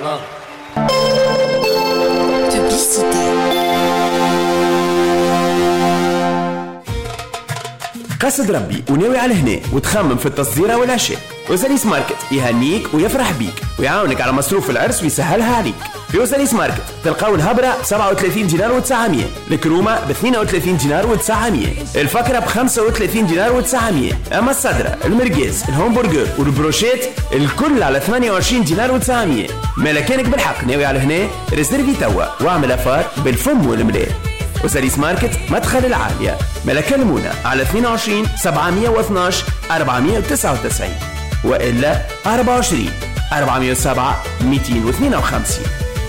قصد ربي وناوي على هنا وتخمم في التصديرة والعشاء، وساليس ماركت يهنيك ويفرح بيك ويعاونك على مصروف العرس ويسهلها عليك. في وساليس ماركت تلقاو الهبرة ب 37 دينار و900، الكرومة ب 32 دينار و900، الفكرة ب 35 دينار و900، أما الصدرة المرقاز الهمبرجر والبروشيت الكل على 28 دينار و900. ما كانك بالحق ناوي على هنا ريزيرفي توا واعمل أفار بالفم والملاء. وساليس ماركت مدخل العالية، ملك المونة على 22 712 499 وإلا 24 407 252.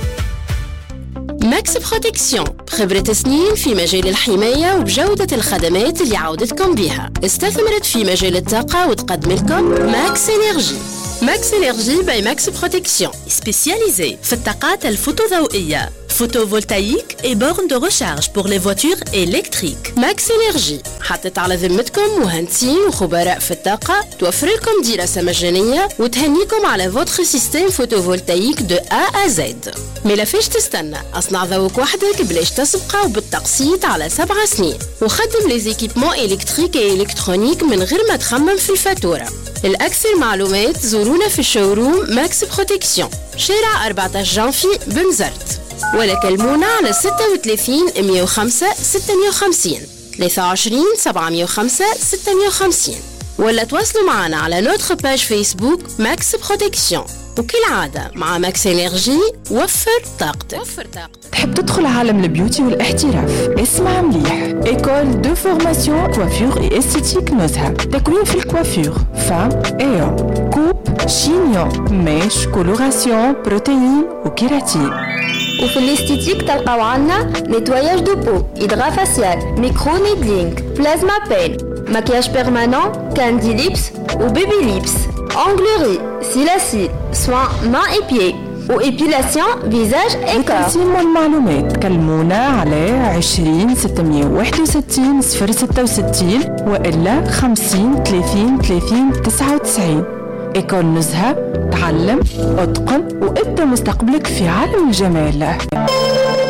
ماكس بروتكسيون، خبرة سنين في مجال الحماية وبجودة الخدمات اللي عودتكم بها. استثمرت في مجال الطاقة وتقدم لكم ماكس إنرجي. ماكس إنرجي باي ماكس بروتكسيون، سبيسياليزي في الطاقات الفوتوضوئية، photovoltaïque et bornes de recharge pour les voitures électriques. ماكس إنرجي حطت على ذمتكم مهندسين وخبراء في الطاقة توفر لكم دراسة مجانية وتهنيكم على فوتر سيستم فوتوفولتايك دو A à Z. ملافيش تستنى، أصنع ذوق وحدك بلاش تسبقه وبالتقسيط على 7 سنين، وخدم لي زيكيبمون إلكتريك و إلكترونيك من غير ما تخمم في الفاتورة. الأكثر معلومات زورونا في الشوروم ماكس بروتكسيون، شارع 14 جانفي بنزرت، ولا كلمونا على 36 105 650 23 705 650، ولا تواصلوا معنا على نوتر باج فيسبوك ماكس بروتكسيون. وكالعادة مع ماكس إنرجي وفر طاقتك. تحب تدخل عالم البيوتي والاحتراف؟ اسمع مليح، إيكول دو فورماسيون كوافير إي إستيتيك نزهة. تكوين في الكوافير فام إيو كوب شينيون ميش كولوراسيون بروتين وكيراتين. وفي الاستيتيك تلقاو عنا نيتواياج دو بو، إدغا فاسيال، ميكرو نيدلينغ، بلازما بين، مكياج بيرمانون، كاندي ليبس وبيبي ليبس، أونغلوري، سيلاسيل، سوان مان اي بيي وإبيلاسيون فيزاج اي كور. لتقسيم المعلومات كلمونا على 20 661 066 وإلا 50 30 30 99. إيكول نزهة، تعلم، اتقن وابدأ مستقبلك في عالم الجمال.